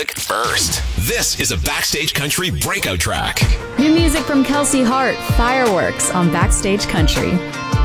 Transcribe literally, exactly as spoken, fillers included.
music first. This is a Backstage Country breakout track. New music from Kelsey Hart, Fireworks on Backstage Country.